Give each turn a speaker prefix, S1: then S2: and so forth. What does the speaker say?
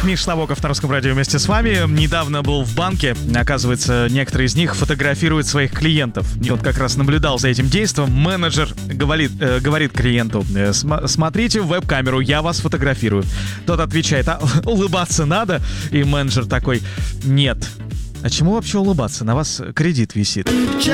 S1: Миш Набоков на Русском радио вместе с вами. Недавно был в банке. Оказывается, некоторые из них фотографируют своих клиентов. И вот как раз наблюдал за этим действием. Менеджер говорит клиенту: смотрите в веб-камеру, я вас фотографирую. Тот отвечает: а улыбаться надо? И менеджер такой: нет. А чему вообще улыбаться? На вас кредит висит.